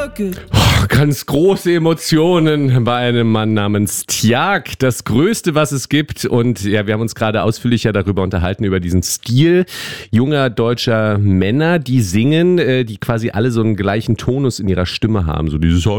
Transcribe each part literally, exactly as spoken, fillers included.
Oh, ganz große Emotionen bei einem Mann namens Tjag. Das Größte, was es gibt. Und ja, wir haben uns gerade ausführlicher darüber unterhalten, über diesen Stil junger deutscher Männer, die singen, äh, die quasi alle so einen gleichen Tonus in ihrer Stimme haben. So dieses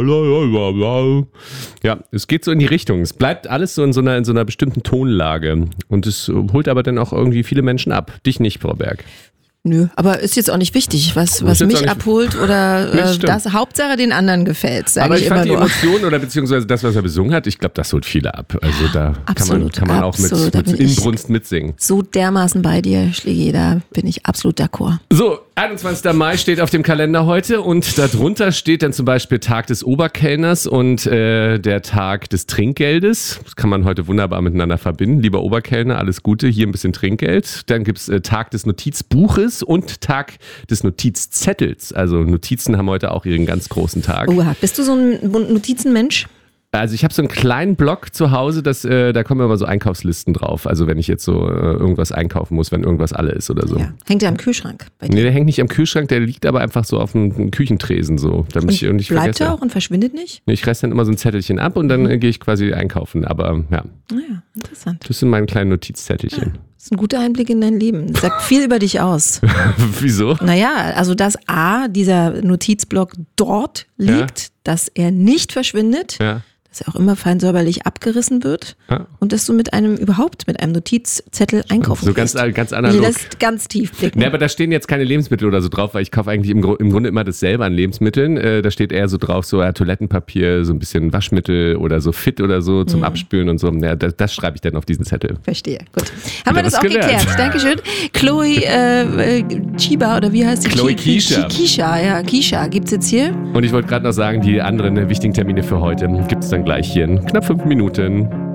ja, es geht so in die Richtung. Es bleibt alles so in so einer, in so einer bestimmten Tonlage. Und es holt aber dann auch irgendwie viele Menschen ab. Dich nicht, Frau Berg. Nö, aber ist jetzt auch nicht wichtig, was, was mich abholt oder äh, das. Hauptsache den anderen gefällt, sage ich, ich immer nur. Aber ich fand die Emotionen oder beziehungsweise das, was er besungen hat, ich glaube, das holt viele ab. Also da absolut, kann man, kann man auch mit, mit Inbrunst mitsingen. So dermaßen bei dir, Schlägi, da bin ich absolut d'accord. So, einundzwanzigster Mai steht auf dem Kalender heute und darunter steht dann zum Beispiel Tag des Oberkellners und äh, der Tag des Trinkgeldes. Das kann man heute wunderbar miteinander verbinden. Lieber Oberkellner, alles Gute, hier ein bisschen Trinkgeld. Dann gibt es äh, Tag des Notizbuches und Tag des Notizzettels. Also Notizen haben heute auch ihren ganz großen Tag. Oha, bist du so ein Notizenmensch? Also ich habe so einen kleinen Blog zu Hause, das, äh, da kommen immer so Einkaufslisten drauf. Also wenn ich jetzt so äh, irgendwas einkaufen muss, wenn irgendwas alle ist oder so. Ja. Hängt der am Kühlschrank bei dir? Nee, der hängt nicht am Kühlschrank, der liegt aber einfach so auf dem Küchentresen. So, damit und ich nicht bleibt vergesse. Er auch und verschwindet nicht? Nee, ich reiß dann immer so einZettelchen ab und dann mhm. äh, gehe ich quasi einkaufen. Aber ja. Naja, interessant. Das sind meine kleinen Notizzettelchen. Ja. Das ist ein guter Einblick in dein Leben. Das sagt viel über dich aus. Wieso? Naja, also dass A, dieser Notizblock dort liegt, ja. dass er nicht verschwindet, ja. dass er auch immer fein säuberlich abgerissen wird ja. und dass du mit einem, überhaupt mit einem Notizzettel einkaufen so kannst. So ganz, ganz analog. Die lässt ganz tief blicken. Nee, aber da stehen jetzt keine Lebensmittel oder so drauf, weil ich kaufe eigentlich im, im Grunde immer dasselbe an Lebensmitteln. Äh, da steht eher so drauf, so ja, Toilettenpapier, so ein bisschen Waschmittel oder so Fit oder so zum mhm. Abspülen und so. Ja, das, das schreibe ich dann auf diesen Zettel. Verstehe, gut. Haben wir das auch gelernt. geklärt. Dankeschön. Chloe äh, Chiba oder wie heißt sie? Chloe Kisha. Kisha, ja, Kisha gibt's jetzt hier. Und ich wollte gerade noch sagen, die anderen wichtigen Termine für heute gibt es dann gleich hier in knapp fünf Minuten.